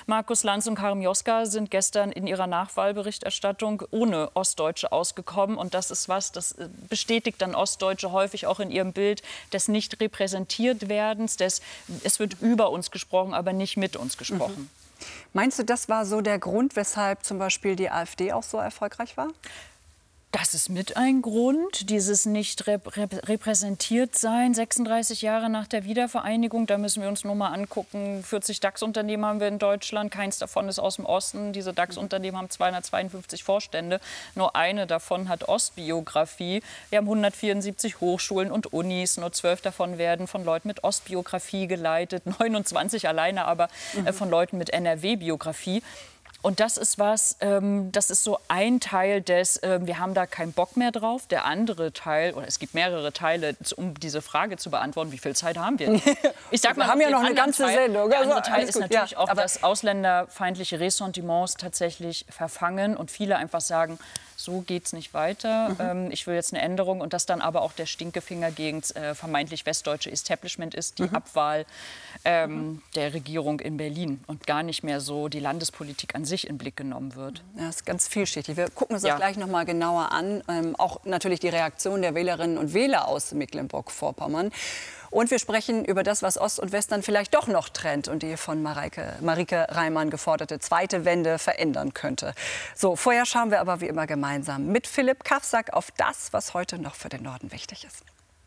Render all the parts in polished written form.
Markus Lanz und Karin Mioska sind gestern in ihrer Nachwahlberichterstattung ohne Ostdeutsche ausgekommen. Und das ist was, das bestätigt dann Ostdeutsche häufig auch in ihrem Bild des nicht repräsentiert werdens. Es wird über uns gesprochen, aber nicht mit uns gesprochen. Meinst du, das war so der Grund, weshalb zum Beispiel die AfD auch so erfolgreich war? Das ist mit ein Grund, dieses nicht repräsentiert sein, 36 Jahre nach der Wiedervereinigung. Da müssen wir uns nur mal angucken, 40 DAX-Unternehmen haben wir in Deutschland, keins davon ist aus dem Osten. Diese DAX-Unternehmen haben 252 Vorstände, nur eine davon hat Ostbiografie. Wir haben 174 Hochschulen und Unis, nur 12 davon werden von Leuten mit Ostbiografie geleitet, 29 alleine aber von Leuten mit NRW-Biografie. Und das ist was, das ist so ein Teil des, wir haben da keinen Bock mehr drauf. Der andere Teil, oder es gibt mehrere Teile, um diese Frage zu beantworten, wie viel Zeit haben wir? Ich sag mal, wir haben ja noch eine ganze Sendung. Der andere Teil ist natürlich auch, dass ausländerfeindliche Ressentiments tatsächlich verfangen und viele einfach sagen, so geht es nicht weiter. Ich will jetzt eine Änderung. Und dass dann aber auch der Stinkefinger gegen vermeintlich westdeutsche Establishment ist, die Abwahl der Regierung in Berlin und gar nicht mehr so die Landespolitik an sich in den Blick genommen wird. Ja, das ist ganz vielschichtig. Wir gucken uns das gleich noch mal genauer an. Auch natürlich die Reaktion der Wählerinnen und Wähler aus Mecklenburg-Vorpommern. Und wir sprechen über das, was Ost und West dann vielleicht doch noch trennt und die von Marike Reimann geforderte zweite Wende verändern könnte. So, vorher schauen wir aber wie immer gemeinsam mit Philipp Kafsack auf das, was heute noch für den Norden wichtig ist.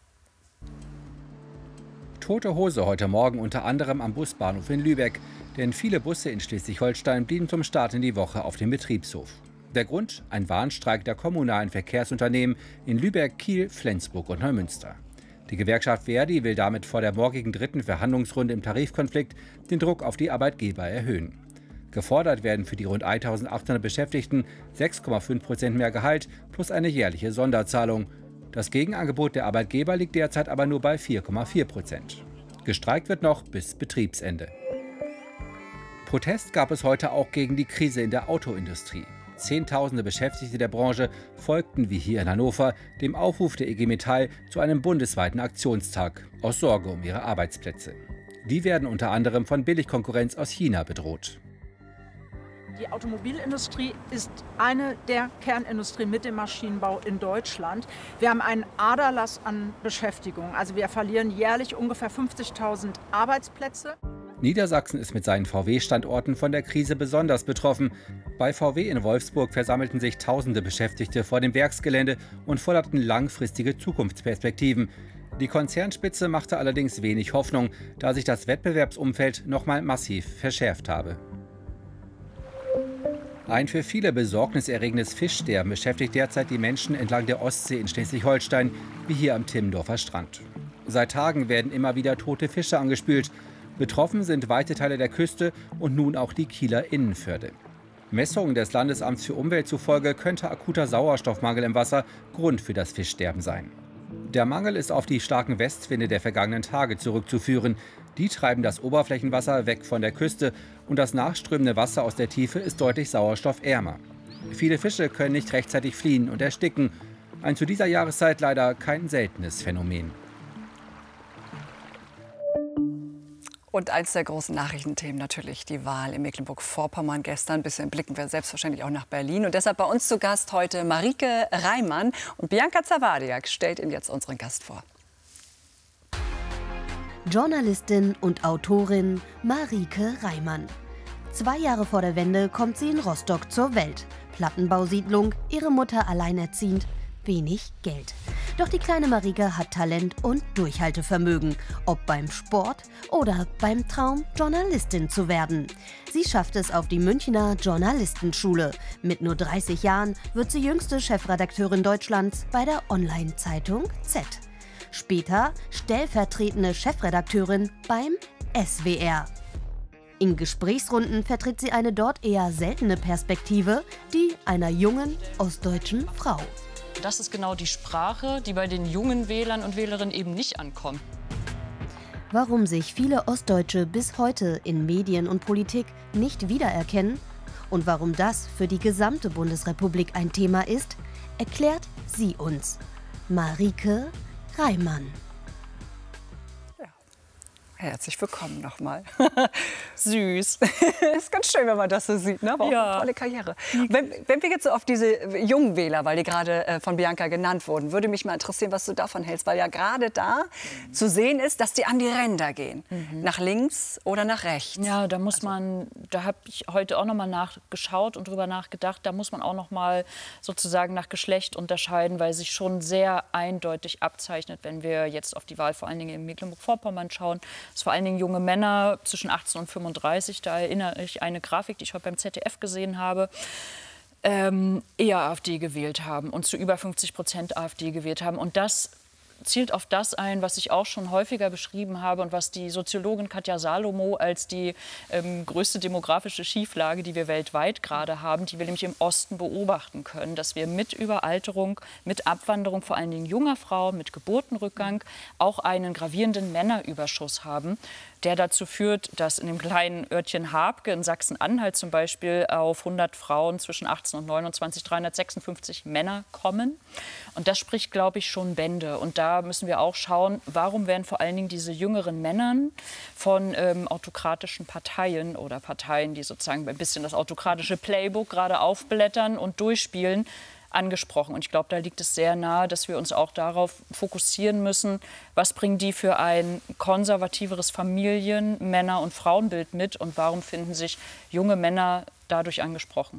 Tote Hose heute Morgen unter anderem am Busbahnhof in Lübeck. Denn viele Busse in Schleswig-Holstein blieben zum Start in die Woche auf dem Betriebshof. Der Grund? Ein Warnstreik der kommunalen Verkehrsunternehmen in Lübeck, Kiel, Flensburg und Neumünster. Die Gewerkschaft ver.di will damit vor der morgigen dritten Verhandlungsrunde im Tarifkonflikt den Druck auf die Arbeitgeber erhöhen. Gefordert werden für die rund 1.800 Beschäftigten 6,5% mehr Gehalt plus eine jährliche Sonderzahlung. Das Gegenangebot der Arbeitgeber liegt derzeit aber nur bei 4,4%. Gestreikt wird noch bis Betriebsende. Protest gab es heute auch gegen die Krise in der Autoindustrie. Zehntausende Beschäftigte der Branche folgten, wie hier in Hannover, dem Aufruf der IG Metall zu einem bundesweiten Aktionstag aus Sorge um ihre Arbeitsplätze. Die werden unter anderem von Billigkonkurrenz aus China bedroht. Die Automobilindustrie ist eine der Kernindustrien mit dem Maschinenbau in Deutschland. Wir haben einen Aderlass an Beschäftigung. Also wir verlieren jährlich ungefähr 50.000 Arbeitsplätze. Niedersachsen ist mit seinen VW-Standorten von der Krise besonders betroffen. Bei VW in Wolfsburg versammelten sich tausende Beschäftigte vor dem Werksgelände und forderten langfristige Zukunftsperspektiven. Die Konzernspitze machte allerdings wenig Hoffnung, da sich das Wettbewerbsumfeld nochmal massiv verschärft habe. Ein für viele besorgniserregendes Fischsterben beschäftigt derzeit die Menschen entlang der Ostsee in Schleswig-Holstein, wie hier am Timmendorfer Strand. Seit Tagen werden immer wieder tote Fische angespült. Betroffen sind weite Teile der Küste und nun auch die Kieler Innenförde. Messungen des Landesamts für Umwelt zufolge könnte akuter Sauerstoffmangel im Wasser Grund für das Fischsterben sein. Der Mangel ist auf die starken Westwinde der vergangenen Tage zurückzuführen. Die treiben das Oberflächenwasser weg von der Küste und das nachströmende Wasser aus der Tiefe ist deutlich sauerstoffärmer. Viele Fische können nicht rechtzeitig fliehen und ersticken. Ein zu dieser Jahreszeit leider kein seltenes Phänomen. Und eins der großen Nachrichtenthemen natürlich die Wahl in Mecklenburg-Vorpommern gestern. Ein bisschen blicken wir selbstverständlich auch nach Berlin. Und deshalb bei uns zu Gast heute Marike Reimann. Und Bianca Zawadiak stellt Ihnen jetzt unseren Gast vor. Journalistin und Autorin Marike Reimann. 2 Jahre vor der Wende kommt sie in Rostock zur Welt. Plattenbausiedlung, ihre Mutter alleinerziehend, wenig Geld. Doch die kleine Marike hat Talent und Durchhaltevermögen, ob beim Sport oder beim Traum, Journalistin zu werden. Sie schafft es auf die Münchner Journalistenschule. Mit nur 30 Jahren wird sie jüngste Chefredakteurin Deutschlands bei der Online-Zeitung Z. Später stellvertretende Chefredakteurin beim SWR. In Gesprächsrunden vertritt sie eine dort eher seltene Perspektive, die einer jungen ostdeutschen Frau. Das ist genau die Sprache, die bei den jungen Wählern und Wählerinnen eben nicht ankommt. Warum sich viele Ostdeutsche bis heute in Medien und Politik nicht wiedererkennen und warum das für die gesamte Bundesrepublik ein Thema ist, erklärt sie uns. Marike Reimann. Herzlich willkommen nochmal. Süß. Ist ganz schön, wenn man das so sieht, ne? Aber auch eine tolle Karriere. Wenn wir jetzt so auf diese jungen Wähler, weil die gerade von Bianca genannt wurden, würde mich mal interessieren, was du davon hältst. Weil ja gerade da zu sehen ist, dass die an die Ränder gehen. Nach links oder nach rechts. Ja, da muss man, da habe ich heute auch noch mal nachgeschaut und drüber nachgedacht, da muss man auch noch mal sozusagen nach Geschlecht unterscheiden, weil sich schon sehr eindeutig abzeichnet, wenn wir jetzt auf die Wahl vor allen Dingen in Mecklenburg-Vorpommern schauen. Das vor allen Dingen junge Männer zwischen 18 und 35. Da erinnere ich eine Grafik, die ich heute beim ZDF gesehen habe, eher AfD gewählt haben und zu über 50% AfD gewählt haben. Und das zielt auf das ein, was ich auch schon häufiger beschrieben habe und was die Soziologin Katja Salomo als die größte demografische Schieflage, die wir weltweit gerade haben, die wir nämlich im Osten beobachten können, dass wir mit Überalterung, mit Abwanderung vor allen Dingen junger Frauen, mit Geburtenrückgang auch einen gravierenden Männerüberschuss haben, der dazu führt, dass in dem kleinen Örtchen Habke in Sachsen-Anhalt zum Beispiel auf 100 Frauen zwischen 18 und 29 356 Männer kommen. Und das spricht, glaube ich, schon Bände. Und da müssen wir auch schauen, warum werden vor allen Dingen diese jüngeren Männern von autokratischen Parteien oder Parteien, die sozusagen ein bisschen das autokratische Playbook gerade aufblättern und durchspielen, angesprochen. Und ich glaube, da liegt es sehr nahe, dass wir uns auch darauf fokussieren müssen, was bringen die für ein konservativeres Familien-, Männer- und Frauenbild mit und warum finden sich junge Männer dadurch angesprochen?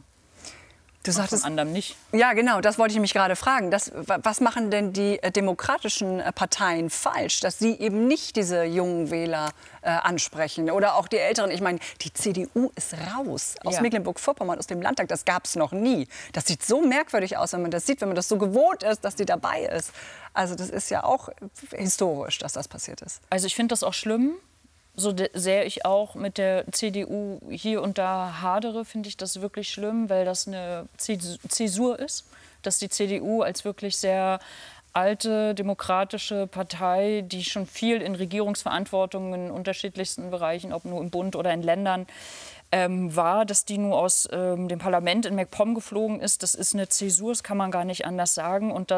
Du sagtest, von anderem nicht. Ja, genau, das wollte ich mich gerade fragen. Was machen denn die demokratischen Parteien falsch, dass sie eben nicht diese jungen Wähler ansprechen oder auch die Älteren? Ich meine, die CDU ist raus aus Mecklenburg-Vorpommern, aus dem Landtag. Das gab es noch nie. Das sieht so merkwürdig aus, wenn man das sieht, wenn man das so gewohnt ist, dass die dabei ist. Also das ist ja auch historisch, dass das passiert ist. Also ich finde das auch schlimm. So sehr ich auch mit der CDU hier und da hadere, finde ich das wirklich schlimm, weil das eine Zäsur ist, dass die CDU als wirklich sehr alte demokratische Partei, die schon viel in Regierungsverantwortung in unterschiedlichsten Bereichen, ob nur im Bund oder in Ländern, war, dass die nur aus dem Parlament in MacPom geflogen ist. Das ist eine Zäsur, das kann man gar nicht anders sagen. Und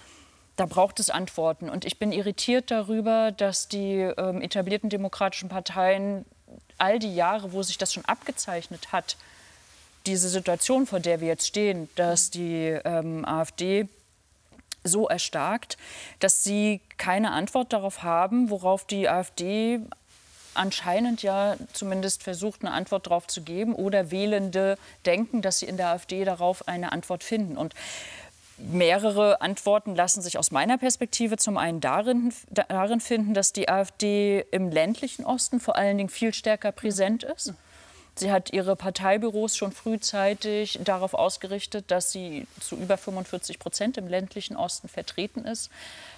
da braucht es Antworten. Und ich bin irritiert darüber, dass die etablierten demokratischen Parteien all die Jahre, wo sich das schon abgezeichnet hat, diese Situation, vor der wir jetzt stehen, dass die AfD so erstarkt, dass sie keine Antwort darauf haben, worauf die AfD anscheinend ja zumindest versucht, eine Antwort darauf zu geben oder Wählende denken, dass sie in der AfD darauf eine Antwort finden. Und mehrere Antworten lassen sich aus meiner Perspektive zum einen darin finden, dass die AfD im ländlichen Osten vor allen Dingen viel stärker präsent ist. Sie hat ihre Parteibüros schon frühzeitig darauf ausgerichtet, dass sie zu über 45% im ländlichen Osten vertreten ist.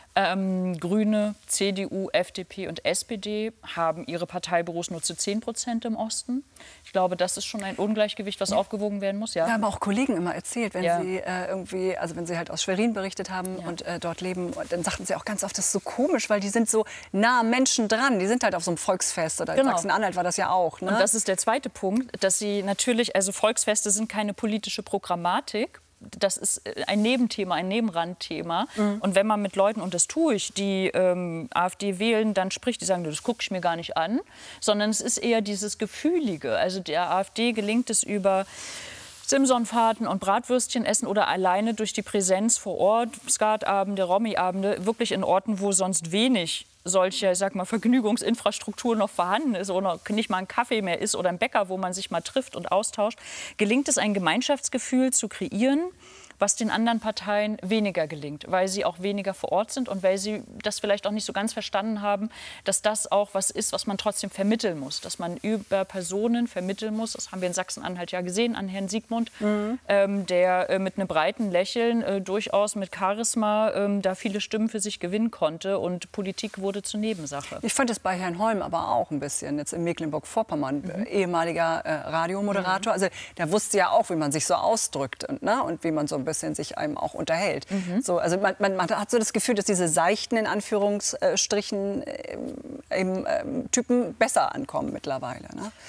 Grüne, CDU, FDP und SPD haben ihre Parteibüros nur zu 10% im Osten. Ich glaube, das ist schon ein Ungleichgewicht, was aufgewogen werden muss. Ja. Da haben auch Kollegen immer erzählt, wenn sie wenn sie halt aus Schwerin berichtet haben und dort leben, dann sagten sie auch ganz oft, das ist so komisch, weil die sind so nah am Menschen dran. Die sind halt auf so einem Volksfest oder in Sachsen-Anhalt war das ja auch. Ne? Und das ist der zweite Punkt, dass sie natürlich, also Volksfeste sind keine politische Programmatik. Das ist ein Nebenthema, ein Nebenrandthema. Und wenn man mit Leuten, und das tue ich, die AfD wählen, dann spricht, die sagen, das gucke ich mir gar nicht an. Sondern es ist eher dieses Gefühlige. Also der AfD gelingt es über Simsonfahrten und Bratwürstchen essen oder alleine durch die Präsenz vor Ort, Skatabende, Romi-Abende, wirklich in Orten, wo sonst wenig solche, ich sag mal, Vergnügungsinfrastruktur noch vorhanden ist oder nicht mal ein Kaffee mehr ist oder ein Bäcker, wo man sich mal trifft und austauscht, gelingt es, ein Gemeinschaftsgefühl zu kreieren, was den anderen Parteien weniger gelingt, weil sie auch weniger vor Ort sind und weil sie das vielleicht auch nicht so ganz verstanden haben, dass das auch was ist, was man trotzdem vermitteln muss, dass man über Personen vermitteln muss. Das haben wir in Sachsen-Anhalt ja gesehen an Herrn Siegmund, der mit einem breiten Lächeln, durchaus mit Charisma, da viele Stimmen für sich gewinnen konnte und Politik wurde zur Nebensache. Ich fand es bei Herrn Holm aber auch ein bisschen, jetzt in Mecklenburg-Vorpommern, ehemaliger Radiomoderator, also der wusste ja auch, wie man sich so ausdrückt und wie man so ein bisschen sich einem auch unterhält. So, also man hat so das Gefühl, dass diese seichten, in Anführungsstrichen, Typen besser ankommen mittlerweile. Ne?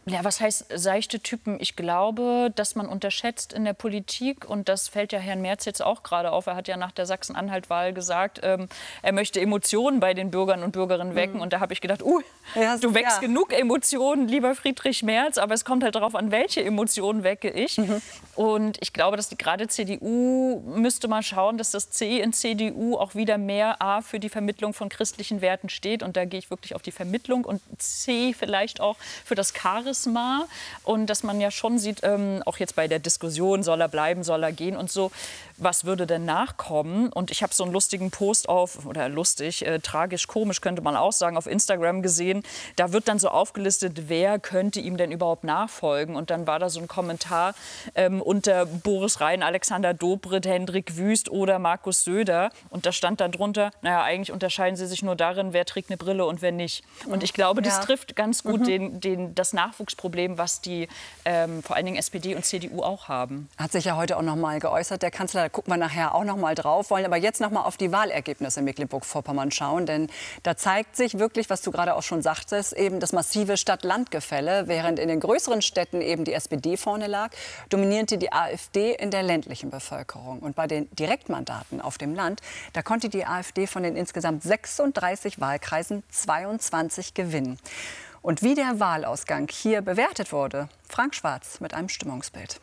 Ja, was heißt seichte Typen? Ich glaube, dass man unterschätzt in der Politik, und das fällt ja Herrn Merz jetzt auch gerade auf. Er hat ja nach der Sachsen-Anhalt-Wahl gesagt, er möchte Emotionen bei den Bürgern und Bürgerinnen wecken. Und da habe ich gedacht, du wächst genug Emotionen, lieber Friedrich Merz, aber es kommt halt darauf an, welche Emotionen wecke ich. Und ich glaube, dass gerade CDU müsste mal schauen, dass das C in CDU auch wieder mehr A für die Vermittlung von christlichen Werten steht. Und da gehe ich wirklich auf die Vermittlung, und C vielleicht auch für das Charisma. Und dass man ja schon sieht, auch jetzt bei der Diskussion, soll er bleiben, soll er gehen und so, was würde denn nachkommen? Und ich habe so einen lustigen Post tragisch, komisch könnte man auch sagen, auf Instagram gesehen. Da wird dann so aufgelistet, wer könnte ihm denn überhaupt nachfolgen? Und dann war da so ein Kommentar unter Boris Rhein, Alexander Dobrindt, Hendrik Wüst oder Markus Söder. Und da stand dann drunter, naja, eigentlich unterscheiden sie sich nur darin, wer trägt eine Brille und wer nicht. Und ich glaube, das trifft ganz gut das Nachwuchsproblem, was die vor allen Dingen SPD und CDU auch haben. Hat sich ja heute auch noch mal geäußert, der Kanzler. Da gucken wir nachher auch noch mal drauf. Wollen aber jetzt noch mal auf die Wahlergebnisse in Mecklenburg-Vorpommern schauen. Denn da zeigt sich wirklich, was du gerade auch schon sagtest, eben das massive Stadt-Land-Gefälle. Während in den größeren Städten eben die SPD vorne lag, dominierte die AfD in der ländlichen Bevölkerung. Und bei den Direktmandaten auf dem Land, da konnte die AfD von den insgesamt 36 Wahlkreisen 22 gewinnen. Und wie der Wahlausgang hier bewertet wurde, Frank Schwarz mit einem Stimmungsbild.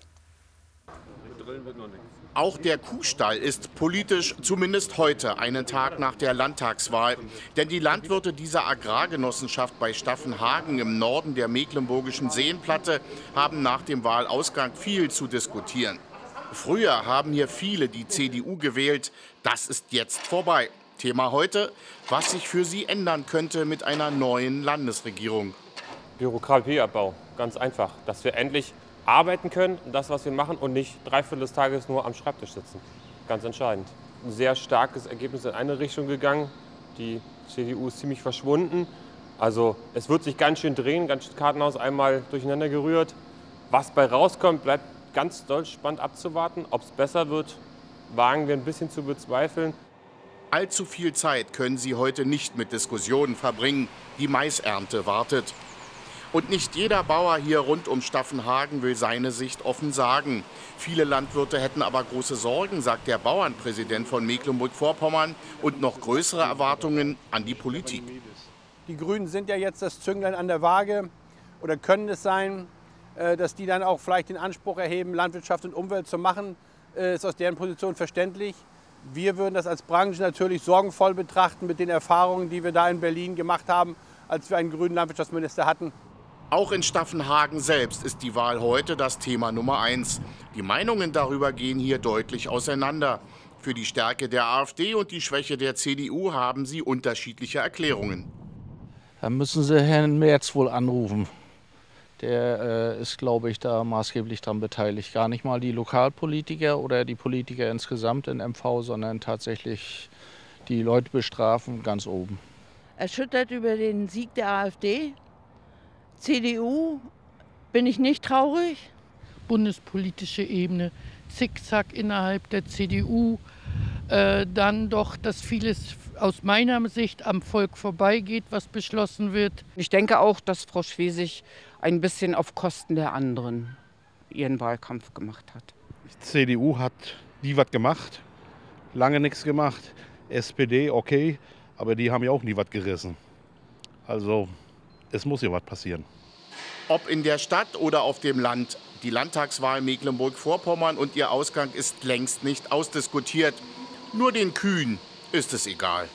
Auch der Kuhstall ist politisch, zumindest heute, einen Tag nach der Landtagswahl. Denn die Landwirte dieser Agrargenossenschaft bei Staffenhagen im Norden der mecklenburgischen Seenplatte haben nach dem Wahlausgang viel zu diskutieren. Früher haben hier viele die CDU gewählt. Das ist jetzt vorbei. Thema heute, was sich für sie ändern könnte mit einer neuen Landesregierung. Bürokratieabbau, ganz einfach. Dass wir endlich arbeiten können, das, was wir machen, und nicht 3/4 des Tages nur am Schreibtisch sitzen. Ganz entscheidend. Ein sehr starkes Ergebnis in eine Richtung gegangen. Die CDU ist ziemlich verschwunden. Also es wird sich ganz schön drehen, ganz schön Kartenhaus einmal durcheinander gerührt. Was bei rauskommt, bleibt ganz doll spannend abzuwarten. Ob es besser wird, wagen wir ein bisschen zu bezweifeln. Allzu viel Zeit können sie heute nicht mit Diskussionen verbringen. Die Maisernte wartet. Und nicht jeder Bauer hier rund um Staffenhagen will seine Sicht offen sagen. Viele Landwirte hätten aber große Sorgen, sagt der Bauernpräsident von Mecklenburg-Vorpommern, und noch größere Erwartungen an die Politik. Die Grünen sind ja jetzt das Zünglein an der Waage, oder können es sein, dass die dann auch vielleicht den Anspruch erheben, Landwirtschaft und Umwelt zu machen. Ist aus deren Position verständlich. Wir würden das als Branche natürlich sorgenvoll betrachten mit den Erfahrungen, die wir da in Berlin gemacht haben, als wir einen grünen Landwirtschaftsminister hatten. Auch in Staffenhagen selbst ist die Wahl heute das Thema Nummer 1. Die Meinungen darüber gehen hier deutlich auseinander. Für die Stärke der AfD und die Schwäche der CDU haben sie unterschiedliche Erklärungen. Da müssen Sie Herrn Merz wohl anrufen. Der ist, glaube ich, da maßgeblich daran beteiligt. Gar nicht mal die Lokalpolitiker oder die Politiker insgesamt in MV, sondern tatsächlich die Leute bestrafen ganz oben. Erschüttert über den Sieg der AfD. CDU bin ich nicht traurig. Bundespolitische Ebene, Zickzack innerhalb der CDU, dann doch, dass vieles aus meiner Sicht am Volk vorbeigeht, was beschlossen wird. Ich denke auch, dass Frau Schwesig ein bisschen auf Kosten der anderen ihren Wahlkampf gemacht hat. Die CDU hat nie was gemacht, lange nichts gemacht. SPD, okay, aber die haben ja auch nie was gerissen. Also es muss ja was passieren. Ob in der Stadt oder auf dem Land, die Landtagswahl Mecklenburg-Vorpommern und ihr Ausgang ist längst nicht ausdiskutiert. Nur den Kühen ist es egal.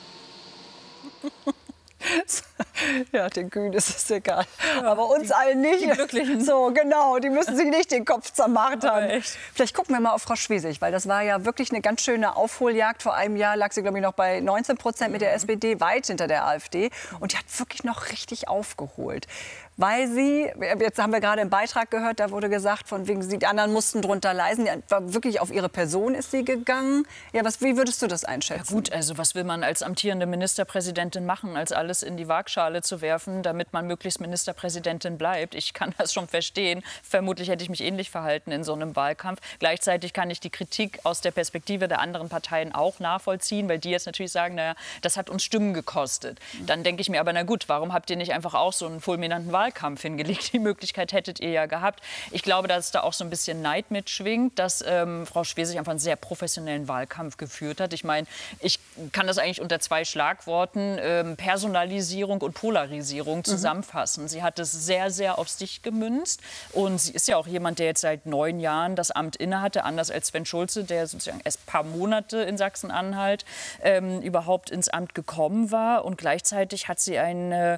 Ja, den Kühen ist es egal. Aber uns allen nicht. Die Glücklichen. So, genau, die müssen sich nicht den Kopf zermartern. Vielleicht gucken wir mal auf Frau Schwesig, weil das war ja wirklich eine ganz schöne Aufholjagd. Vor einem Jahr lag sie, glaube ich, noch bei 19% mit der SPD, weit hinter der AfD. Und die hat wirklich noch richtig aufgeholt. Weil sie, jetzt haben wir gerade im Beitrag gehört, da wurde gesagt, von wegen, die anderen mussten drunter leiden. Wirklich auf ihre Person ist sie gegangen. Ja, wie würdest du das einschätzen? Ja gut, also was will man als amtierende Ministerpräsidentin machen, als alles in die Waagschale zu werfen, damit man möglichst Ministerpräsidentin bleibt? Ich kann das schon verstehen. Vermutlich hätte ich mich ähnlich verhalten in so einem Wahlkampf. Gleichzeitig kann ich die Kritik aus der Perspektive der anderen Parteien auch nachvollziehen, weil die jetzt natürlich sagen, naja, das hat uns Stimmen gekostet. Dann denke ich mir aber, na gut, warum habt ihr nicht einfach auch so einen fulminanten Wahlkampf Wahlkampf hingelegt. Die Möglichkeit hättet ihr ja gehabt. Ich glaube, dass da auch so ein bisschen Neid mitschwingt, dass Frau Schwesig einfach einen sehr professionellen Wahlkampf geführt hat. Ich meine, ich kann das eigentlich unter 2 Schlagworten, Personalisierung und Polarisierung zusammenfassen. Sie hat es sehr, sehr auf sich gemünzt. Und sie ist ja auch jemand, der jetzt seit 9 Jahren das Amt innehatte, anders als Sven Schulze, der sozusagen erst ein paar Monate in Sachsen-Anhalt überhaupt ins Amt gekommen war. Und gleichzeitig hat sie ein,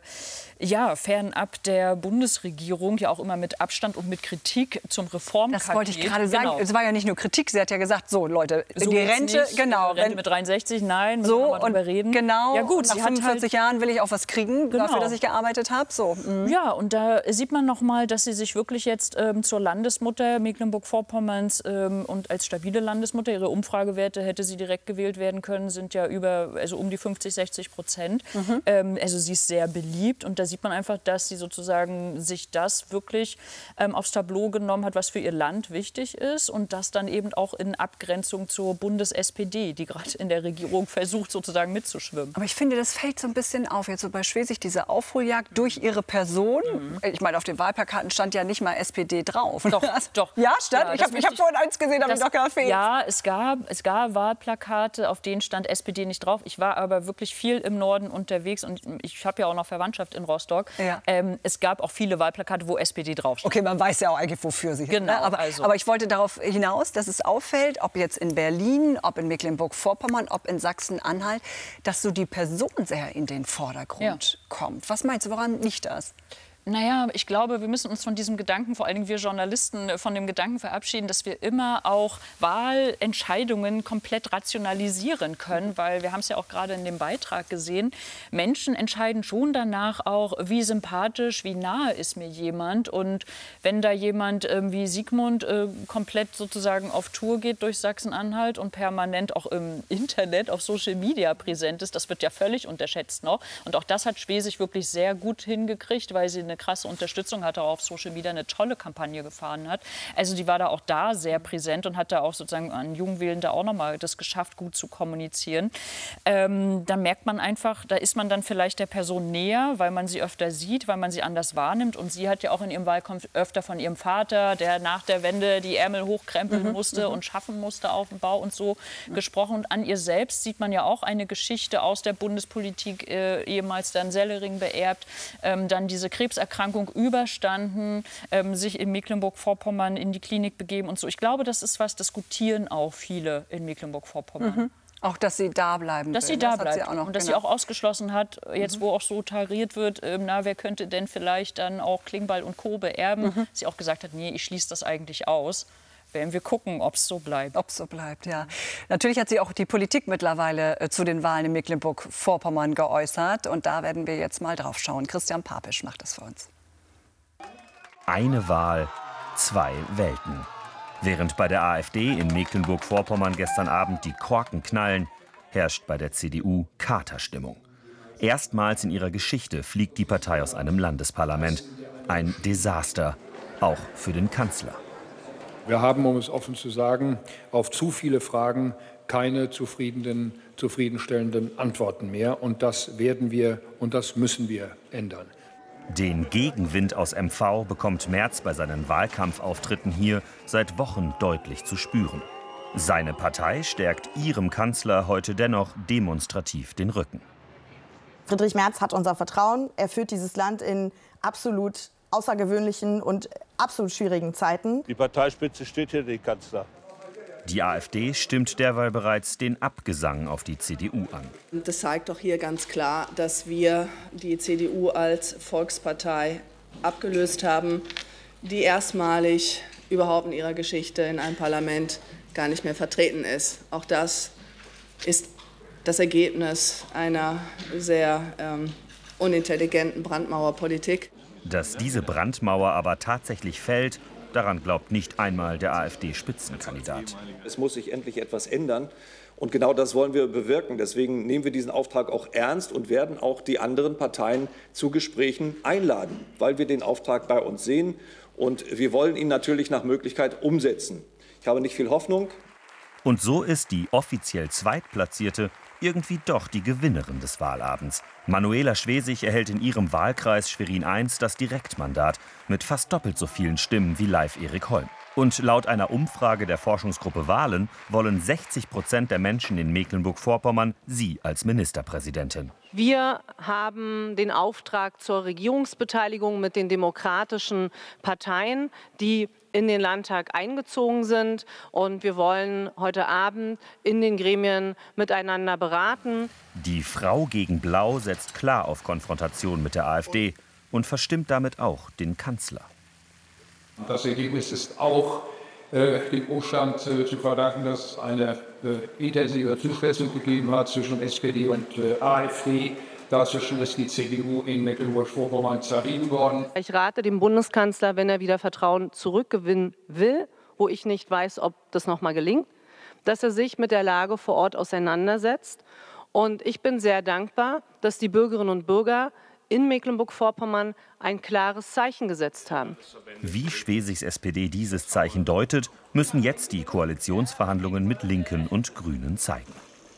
fernab der Bundesregierung, ja auch immer mit Abstand und mit Kritik zum Reformpaket. Das wollte ich gerade sagen. Es war ja nicht nur Kritik, sie hat ja gesagt, so Leute, so die Rente, nicht, genau. Rente mit 63, nein, müssen so wir mal drüber reden. Genau, ja, gut, nach 45 Jahren will ich auch was kriegen, dafür, dass ich gearbeitet habe. So. Ja, und da sieht man noch mal, dass sie sich wirklich jetzt zur Landesmutter Mecklenburg-Vorpommerns und als stabile Landesmutter, ihre Umfragewerte, hätte sie direkt gewählt werden können, sind ja um die 50-60%. Also sie ist sehr beliebt und da sieht man einfach, dass sie sozusagen sich das wirklich aufs Tableau genommen hat, was für ihr Land wichtig ist und das dann eben auch in Abgrenzung zur Bundes-SPD, die gerade in der Regierung versucht, sozusagen mitzuschwimmen. Aber ich finde, das fällt so ein bisschen auf, jetzt so bei Schwesig, diese Aufholjagd durch ihre Person. Ich meine, auf den Wahlplakaten stand ja nicht mal SPD drauf. Doch. Ja, stand? Ja, ich hab vorhin eins gesehen, habe ich doch gefehlt. Ja, es gab Wahlplakate, auf denen stand SPD nicht drauf. Ich war aber wirklich viel im Norden unterwegs und ich habe ja auch noch Verwandtschaft in Rostock. Ja. Es gab auch viele Wahlplakate, wo SPD draufsteht. Okay, man weiß ja auch eigentlich, wofür sie. Genau. Ne? Aber ich wollte darauf hinaus, dass es auffällt, ob jetzt in Berlin, ob in Mecklenburg-Vorpommern, ob in Sachsen-Anhalt, dass so die Person sehr in den Vordergrund kommt. Was meinst du, woran liegt das? Naja, ich glaube, wir müssen uns von diesem Gedanken, vor allen Dingen wir Journalisten, von dem Gedanken verabschieden, dass wir immer auch Wahlentscheidungen komplett rationalisieren können, weil wir haben es ja auch gerade in dem Beitrag gesehen, Menschen entscheiden schon danach auch, wie sympathisch, wie nahe ist mir jemand und wenn da jemand wie Sigmund komplett sozusagen auf Tour geht durch Sachsen-Anhalt und permanent auch im Internet, auf Social Media präsent ist, das wird ja völlig unterschätzt noch und auch das hat Schwesig wirklich sehr gut hingekriegt, weil sie eine krasse Unterstützung hatte, auch auf Social Media eine tolle Kampagne gefahren hat. Also die war da auch sehr präsent und hat da auch sozusagen an Jungwählen da auch nochmal das geschafft, gut zu kommunizieren. Da merkt man einfach, da ist man dann vielleicht der Person näher, weil man sie öfter sieht, weil man sie anders wahrnimmt. Und sie hat ja auch in ihrem Wahlkampf öfter von ihrem Vater, der nach der Wende die Ärmel hochkrempeln musste und schaffen musste auf dem Bau und so gesprochen. Und an ihr selbst sieht man ja auch eine Geschichte aus der Bundespolitik, ehemals dann Sellering beerbt, dann diese Krebserkrankung überstanden, sich in Mecklenburg-Vorpommern in die Klinik begeben und so. Ich glaube, das ist was, diskutieren auch viele in Mecklenburg-Vorpommern. Auch, dass sie da bleiben Dass sie da bleibt und dass sie auch ausgeschlossen hat, jetzt wo auch so tariert wird, wer könnte denn vielleicht dann auch Klingbeil und Co. beerben, sie auch gesagt hat, nee, ich schließe das eigentlich aus. Werden wir gucken, ob es so bleibt. Ob es so bleibt, ja. Natürlich hat sie auch die Politik mittlerweile zu den Wahlen in Mecklenburg-Vorpommern geäußert. Und da werden wir jetzt mal drauf schauen. Christian Papisch macht das für uns. Eine Wahl, 2 Welten. Während bei der AfD in Mecklenburg-Vorpommern gestern Abend die Korken knallen, herrscht bei der CDU Katerstimmung. Erstmals in ihrer Geschichte fliegt die Partei aus einem Landesparlament. Ein Desaster, auch für den Kanzler. Wir haben, um es offen zu sagen, auf zu viele Fragen keine zufriedenstellenden Antworten mehr. Und das werden wir und das müssen wir ändern. Den Gegenwind aus MV bekommt Merz bei seinen Wahlkampfauftritten hier seit Wochen deutlich zu spüren. Seine Partei stärkt ihrem Kanzler heute dennoch demonstrativ den Rücken. Friedrich Merz hat unser Vertrauen. Er führt dieses Land in absolut außergewöhnlichen und absolut schwierigen Zeiten. Die Parteispitze steht hier den Kanzler. Die AfD stimmt derweil bereits den Abgesang auf die CDU an. Das zeigt doch hier ganz klar, dass wir die CDU als Volkspartei abgelöst haben, die erstmalig überhaupt in ihrer Geschichte in einem Parlament gar nicht mehr vertreten ist. Auch das ist das Ergebnis einer sehr unintelligenten Brandmauerpolitik. Dass diese Brandmauer aber tatsächlich fällt, daran glaubt nicht einmal der AfD-Spitzenkandidat. Es muss sich endlich etwas ändern. Und genau das wollen wir bewirken. Deswegen nehmen wir diesen Auftrag auch ernst und werden auch die anderen Parteien zu Gesprächen einladen, weil wir den Auftrag bei uns sehen. Und wir wollen ihn natürlich nach Möglichkeit umsetzen. Ich habe nicht viel Hoffnung. Und so ist die offiziell Zweitplatzierte irgendwie doch die Gewinnerin des Wahlabends. Manuela Schwesig erhält in ihrem Wahlkreis Schwerin I das Direktmandat mit fast doppelt so vielen Stimmen wie Live Erik Holm. Und laut einer Umfrage der Forschungsgruppe Wahlen wollen 60% der Menschen in Mecklenburg-Vorpommern sie als Ministerpräsidentin. Wir haben den Auftrag zur Regierungsbeteiligung mit den demokratischen Parteien, die in den Landtag eingezogen sind. Und wir wollen heute Abend in den Gremien miteinander beraten. Die Frau gegen Blau setzt klar auf Konfrontation mit der AfD und verstimmt damit auch den Kanzler. Das Ergebnis ist auch dem Umstand zu verdanken, dass es eine intensive Zuspitzung gegeben hat zwischen SPD und AfD. Dazwischen ist die CDU in Mecklenburg-Vorpommern zerrieben worden. Ich rate dem Bundeskanzler, wenn er wieder Vertrauen zurückgewinnen will, wo ich nicht weiß, ob das noch mal gelingt, dass er sich mit der Lage vor Ort auseinandersetzt. Und ich bin sehr dankbar, dass die Bürgerinnen und Bürger in Mecklenburg-Vorpommern ein klares Zeichen gesetzt haben. Wie Schwesigs SPD dieses Zeichen deutet, müssen jetzt die Koalitionsverhandlungen mit Linken und Grünen zeigen.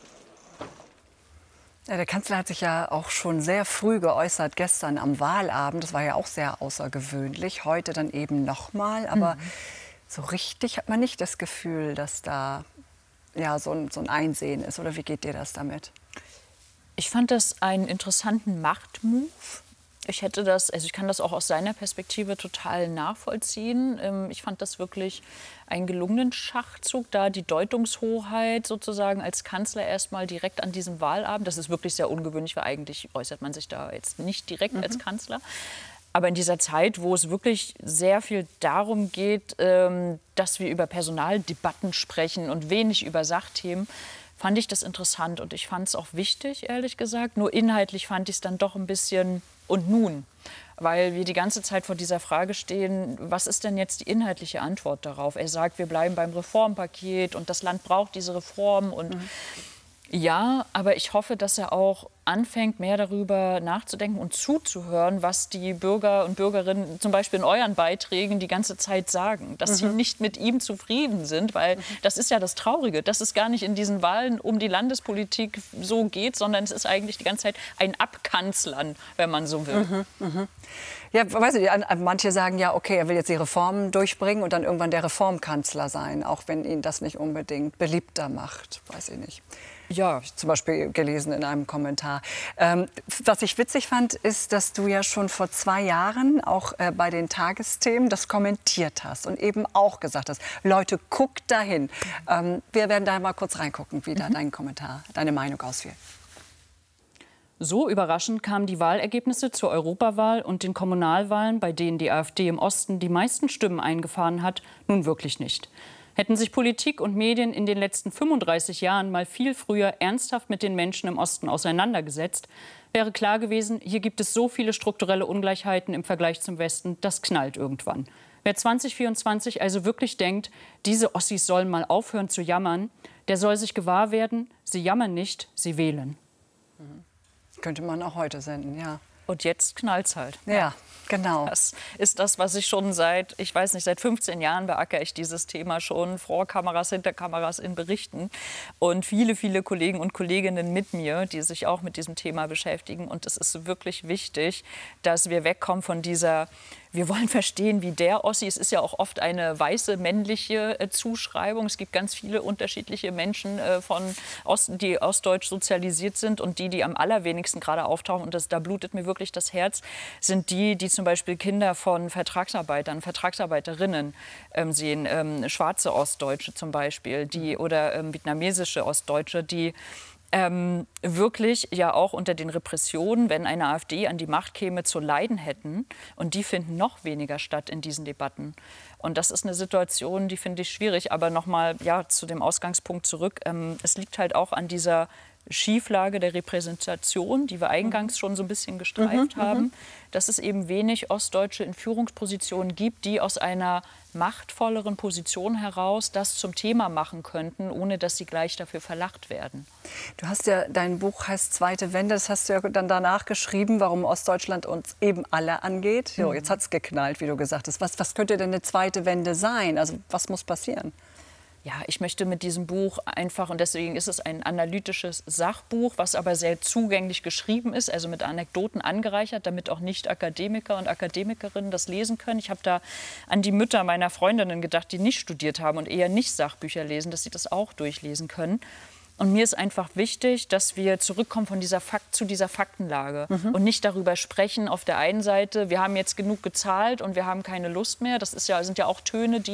Ja, der Kanzler hat sich ja auch schon sehr früh geäußert, gestern am Wahlabend. Das war ja auch sehr außergewöhnlich. Heute dann eben noch mal. Aber so richtig hat man nicht das Gefühl, dass da ja, so ein Einsehen ist. Oder wie geht dir das damit? Ich fand das einen interessanten Machtmove. Ich kann das auch aus seiner Perspektive total nachvollziehen. Ich fand das wirklich einen gelungenen Schachzug, da die Deutungshoheit sozusagen als Kanzler erstmal direkt an diesem Wahlabend. Das ist wirklich sehr ungewöhnlich, weil eigentlich äußert man sich da jetzt nicht direkt als Kanzler. Aber in dieser Zeit, wo es wirklich sehr viel darum geht, dass wir über Personaldebatten sprechen und wenig über Sachthemen, fand ich das interessant und ich fand es auch wichtig, ehrlich gesagt. Nur inhaltlich fand ich es dann doch ein bisschen und nun, weil wir die ganze Zeit vor dieser Frage stehen, was ist denn jetzt die inhaltliche Antwort darauf? Er sagt, wir bleiben beim Reformpaket und das Land braucht diese Reformen und ja, aber ich hoffe, dass er auch anfängt, mehr darüber nachzudenken und zuzuhören, was die Bürger und Bürgerinnen zum Beispiel in euren Beiträgen die ganze Zeit sagen. Dass sie nicht mit ihm zufrieden sind, weil das ist ja das Traurige, dass es gar nicht in diesen Wahlen um die Landespolitik so geht, sondern es ist eigentlich die ganze Zeit ein Abkanzlern, wenn man so will. Ja, weiß ich, manche sagen ja, okay, er will jetzt die Reformen durchbringen und dann irgendwann der Reformkanzler sein, auch wenn ihn das nicht unbedingt beliebter macht, weiß ich nicht. Ja, zum Beispiel gelesen in einem Kommentar. Was ich witzig fand, ist, dass du ja schon vor 2 Jahren auch bei den Tagesthemen das kommentiert hast und eben auch gesagt hast, Leute, guckt dahin. Wir werden da mal kurz reingucken, wie da dein Kommentar, deine Meinung ausfiel. So überraschend kamen die Wahlergebnisse zur Europawahl und den Kommunalwahlen, bei denen die AfD im Osten die meisten Stimmen eingefahren hat, nun wirklich nicht. Hätten sich Politik und Medien in den letzten 35 Jahren mal viel früher ernsthaft mit den Menschen im Osten auseinandergesetzt, wäre klar gewesen, hier gibt es so viele strukturelle Ungleichheiten im Vergleich zum Westen, das knallt irgendwann. Wer 2024 also wirklich denkt, diese Ossis sollen mal aufhören zu jammern, der soll sich gewahr werden, sie jammern nicht, sie wählen. Könnte man auch heute senden, ja. Und jetzt knallt's halt. Ja, genau. Das ist das, was ich schon seit 15 Jahren beackere ich dieses Thema schon, vor Kameras, hinter Kameras in Berichten. Und viele, viele Kollegen und Kolleginnen mit mir, die sich auch mit diesem Thema beschäftigen. Und es ist wirklich wichtig, dass wir wegkommen von dieser, wir wollen verstehen, wie der Ossi, es ist ja auch oft eine weiße männliche Zuschreibung. Es gibt ganz viele unterschiedliche Menschen von Osten, die ostdeutsch sozialisiert sind und die am allerwenigsten gerade auftauchen. Und da blutet mir wirklich das Herz, sind die zum Beispiel Kinder von Vertragsarbeitern, Vertragsarbeiterinnen sehen, schwarze Ostdeutsche zum Beispiel, oder vietnamesische Ostdeutsche, die wirklich ja auch unter den Repressionen, wenn eine AfD an die Macht käme, zu leiden hätten. Und die finden noch weniger statt in diesen Debatten. Und das ist eine Situation, die finde ich schwierig. Aber nochmal zu dem Ausgangspunkt zurück. Es liegt halt auch an dieser Schieflage der Repräsentation, die wir eingangs schon so ein bisschen gestreift haben, dass es eben wenig Ostdeutsche in Führungspositionen gibt, die aus einer machtvolleren Position heraus das zum Thema machen könnten, ohne dass sie gleich dafür verlacht werden. Du hast ja, dein Buch heißt Zweite Wende, das hast du ja dann danach geschrieben, warum Ostdeutschland uns eben alle angeht. Jo, jetzt hat es geknallt, wie du gesagt hast. Was könnte denn eine zweite Wende sein? Also was muss passieren? Ja, ich möchte mit diesem Buch einfach, und deswegen ist es ein analytisches Sachbuch, was aber sehr zugänglich geschrieben ist, also mit Anekdoten angereichert, damit auch Nicht-Akademiker und Akademikerinnen das lesen können. Ich habe da an die Mütter meiner Freundinnen gedacht, die nicht studiert haben und eher nicht Sachbücher lesen, dass sie das auch durchlesen können. Und mir ist einfach wichtig, dass wir zurückkommen von zu dieser Faktenlage und nicht darüber sprechen, auf der einen Seite, wir haben jetzt genug gezahlt und wir haben keine Lust mehr. Das sind ja auch Töne, die